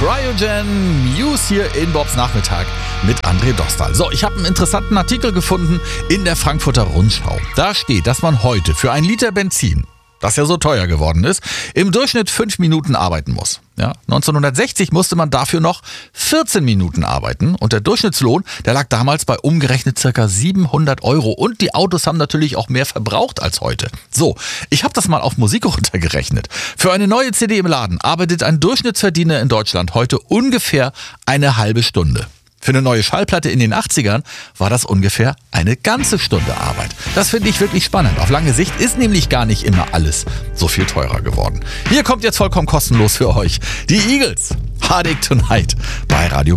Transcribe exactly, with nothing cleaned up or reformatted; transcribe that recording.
Cryogen News hier in Bobs Nachmittag mit André Dostal. So, ich habe einen interessanten Artikel gefunden in der Frankfurter Rundschau. Da steht, dass man heute für ein Liter Benzin, das ja so teuer geworden ist, im Durchschnitt fünf Minuten arbeiten muss. Ja, neunzehnhundertsechzig musste man dafür noch vierzehn Minuten arbeiten und der Durchschnittslohn, der lag damals bei umgerechnet ca. siebenhundert Euro und die Autos haben natürlich auch mehr verbraucht als heute. So, ich habe das mal auf Musik runtergerechnet. Für eine neue C D im Laden arbeitet ein Durchschnittsverdiener in Deutschland heute ungefähr eine halbe Stunde. Für eine neue Schallplatte in den achtzigern war das ungefähr eine ganze Stunde Arbeit. Das finde ich wirklich spannend. Auf lange Sicht ist nämlich gar nicht immer alles so viel teurer geworden. Hier kommt jetzt vollkommen kostenlos für euch die Eagles. Heartache Tonight bei Radio